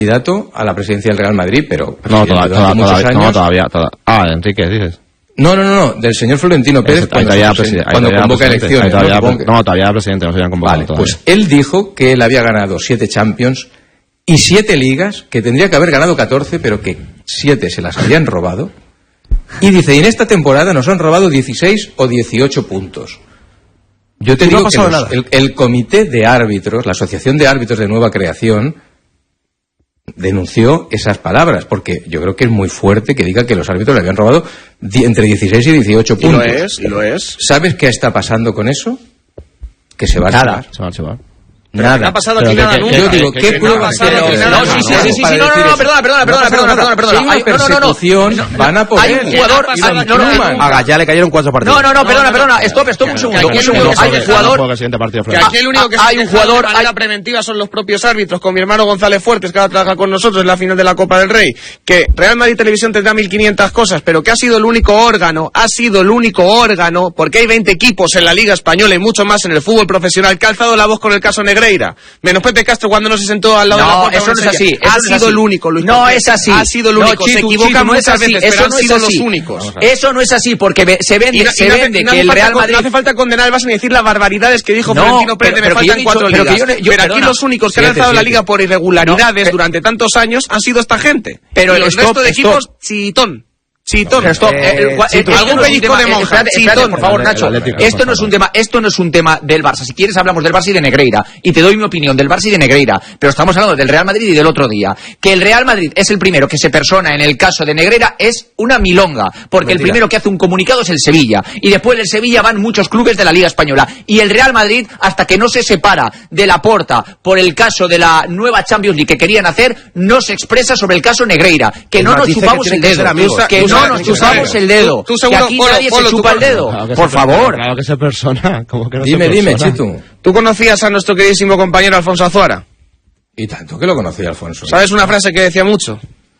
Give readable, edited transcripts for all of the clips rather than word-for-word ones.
candidato a la presidencia del Real Madrid, pero todavía. Enrique, dices. No, del señor Florentino Pérez cuando convoca elecciones. Todavía era presidente, no se habían convocado. Vale, pues él dijo que él había ganado 7 Champions y 7 ligas, que tendría que haber ganado 14, pero que 7 se las habían robado. Y dice, y en esta temporada nos han robado 16 o 18 puntos. Yo te digo que el comité de árbitros, la asociación de árbitros de nueva creación, denunció esas palabras, porque yo creo que es muy fuerte que diga que los árbitros le habían robado entre 16 y 18 puntos. Y lo es. ¿Sabes qué está pasando con eso? Que se va a archivar. Se va a archivar. Nada. No ha pasado aquí nada nunca. Yo digo, ¿qué pruebas? Perdona. Hay persecución, van a por él. Hay un jugador. Ya le cayeron 4 partidos. Perdona. Stop, un segundo. Hay un jugador. Que aquí el único que se deja de manera preventiva son los propios árbitros, con mi hermano González Fuertes, que ahora trabaja con nosotros en la final de la Copa del Rey. Que Real Madrid Televisión tendrá 1500 cosas, pero que ha sido el único órgano, porque hay 20 equipos en la Liga Española y mucho más en el fútbol profesional, que ha alzado la voz con el caso Negreira. Menos Pepe Castro cuando no se sentó al lado de la puerta. Eso no es así. Ha sido el único, Luis. No es así. Ha sido el único. Se equivocan muchas veces, pero han sido los únicos. Eso no es así, porque se vende que el Real Madrid... No hace falta condenar al Barça ni decir las barbaridades que dijo Florentino Pérez, me faltan 4 ligas. Pero aquí los únicos que han alzado la Liga por irregularidades durante tantos años han sido esta gente. Pero el resto de equipos, chitón. Algún pellizco de monja. Por favor, Nacho. Esto no es un tema del Barça. Si quieres hablamos del Barça y de Negreira. Y te doy mi opinión del Barça y de Negreira. Pero estamos hablando del Real Madrid y del otro día. Que el Real Madrid es el primero que se persona en el caso de Negreira es una milonga. Porque el primero que hace un comunicado es el Sevilla. Y después del Sevilla van muchos clubes de la Liga Española. Y el Real Madrid, hasta que no se separa de Laporta por el caso de la nueva Champions League que querían hacer, no se expresa sobre el caso Negreira. Que no nos chupamos el dedo. No nos chupamos el dedo. Tú seguro, que aquí nadie se chupa el dedo. Por favor. Claro que se persona. ¿Cómo que no Dime, Chitu. ¿Tú conocías a nuestro queridísimo compañero Alfonso Azuara? Y tanto que lo conocía Alfonso. ¿Sabes una frase que decía mucho?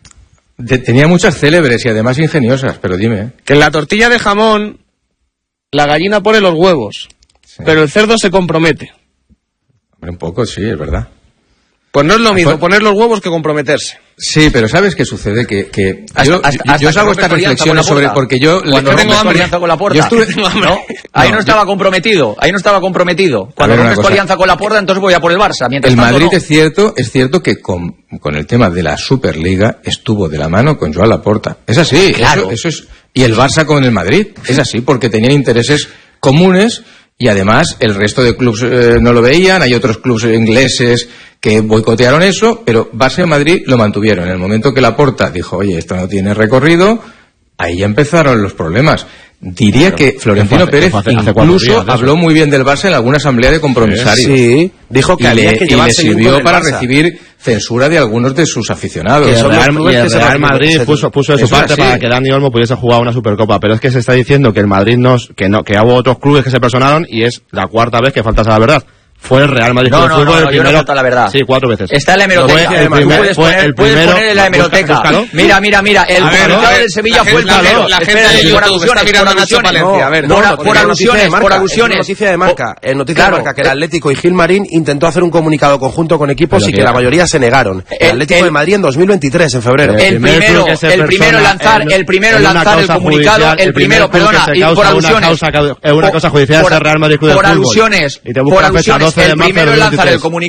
Tenía muchas célebres y además ingeniosas, pero dime. Que en la tortilla de jamón la gallina pone los huevos, pero el cerdo se compromete. Hombre, un poco, sí, es verdad. Pues no es lo mismo poner los huevos que comprometerse. Sí, pero ¿sabes qué sucede? Que yo os hago esta reflexión sobre... Porque yo... Cuando tengo alianza con Laporta. Ahí no estaba comprometido. Cuando rompes tu alianza con Laporta, entonces voy a por el Barça. El Madrid es cierto que con el tema de la Superliga estuvo de la mano con Joan Laporta. Es así. Claro. Eso es... Y el Barça con el Madrid. Es así, porque tenían intereses comunes y además el resto de clubes no lo veían. Hay otros clubes ingleses que boicotearon eso, pero Barça y Madrid lo mantuvieron. En el momento que Laporta dijo, oye, esto no tiene recorrido, ahí ya empezaron los problemas. Diría que Florentino Pérez incluso habló muy bien del Barça en alguna asamblea de compromisarios. Sí, dijo que había que llevarse y le sirvió para recibir censura de algunos de sus aficionados. Y el Real Madrid puso de su parte para que Dani Olmo pudiese jugar una Supercopa, pero es que se está diciendo que el Madrid que hubo otros clubes que se personaron y es la 4ª vez que faltas a la verdad. Fue el Real Madrid. No, yo no falta la verdad. Sí, 4 veces. Está en la hemeroteca. Puedes poner en la hemeroteca. Mira. El comunicado del Sevilla fue el primero. La gente de YouTube está mirando a Nacho Palencia. A ver, por alusiones. Noticia de Marca. En Noticia de Marca que el Atlético y Gilmarín intentó hacer un comunicado conjunto con equipos y que la mayoría se negaron. El Atlético de Madrid en 2023, en febrero. El primero en lanzar el comunicado. El primero, perdona, y por alusiones. Es una cosa judicial ser Real Madrid Club de Fútbol. Por alusiones. El primero en lanzar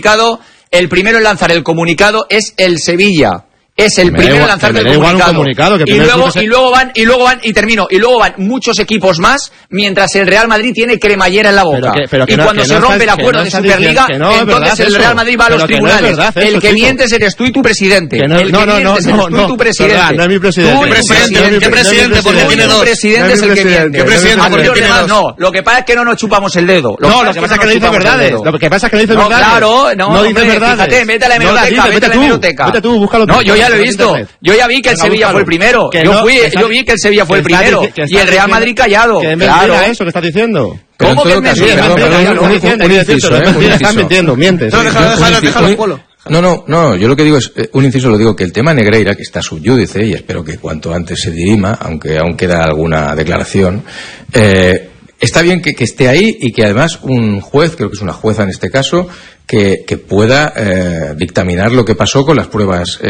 el comunicado es el Sevilla. Es el primero en lanzar el comunicado. Y luego van muchos equipos más, mientras el Real Madrid tiene cremallera en la boca. Y cuando se rompe el acuerdo de Superliga, entonces el Real Madrid va a los tribunales. El que mientes eres tú y tu presidente. No es mi presidente. ¿Qué presidente? Porque tiene 2. Tu presidente es el que miente. ¿Qué presidente? Porque tiene 2. No, lo que pasa es que no nos chupamos el dedo. No, lo que pasa es que no dice verdades. Lo que pasa es que no dice verdades. Claro, no dice verdades. Fíjate, vete a la hemeroteca. Vete tú, búscalo. No, yo ya lo he visto. Yo ya vi que el Sevilla fue el primero. Yo vi que el Sevilla fue el primero. Y el Real Madrid callado. Que es mentira eso que estás diciendo. ¿Cómo que es mentira? Estás mintiendo, mientes. Déjalo, No, yo lo que digo es, un inciso lo digo, que el tema Negreira, que está subyúdice, y espero que cuanto antes se dirima, aunque aún queda alguna declaración, está bien que esté ahí y que además un juez, creo que es una jueza en este caso, que pueda dictaminar lo que pasó con las pruebas